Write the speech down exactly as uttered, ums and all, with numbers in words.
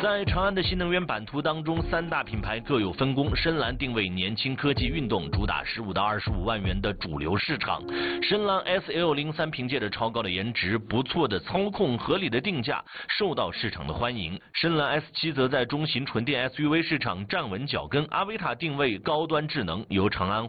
在长安的新能源版图当中，三大品牌各有分工。深蓝定位年轻科技运动，主打十五到二十五万元的主流市场。深蓝 S L 零三凭借着超高的颜值、不错的操控、合理的定价，受到市场的欢迎。深蓝 S 七则在中型纯电 S U V 市场站稳脚跟。阿维塔定位高端智能，由长安